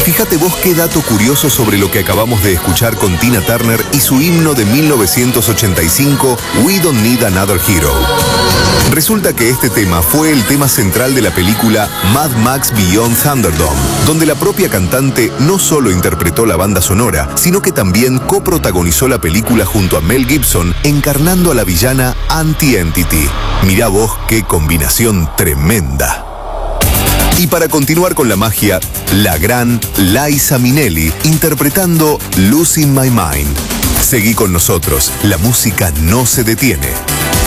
Fíjate vos qué dato curioso sobre lo que acabamos de escuchar con Tina Turner y su himno de 1985, We Don't Need Another Hero. Resulta que este tema fue el tema central de la película Mad Max Beyond Thunderdome, donde la propia cantante no solo interpretó la banda sonora, sino que también coprotagonizó la película junto a Mel Gibson, encarnando a la villana Anti-Entity. Mirá vos qué combinación tremenda. Y para continuar con la magia, la gran Liza Minnelli interpretando Losing My Mind. Seguí con nosotros, la música no se detiene.